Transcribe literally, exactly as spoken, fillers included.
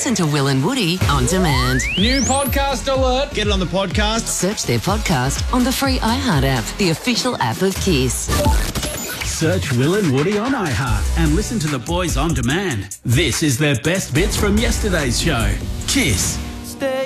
Listen to Will and Woody on demand. New podcast alert. Get it on the podcast. Search their podcast on the free iHeart app, the official app of Kiss. Search Will and Woody on iHeart and listen to the boys on demand. This is their best bits from yesterday's show. Kiss. Stay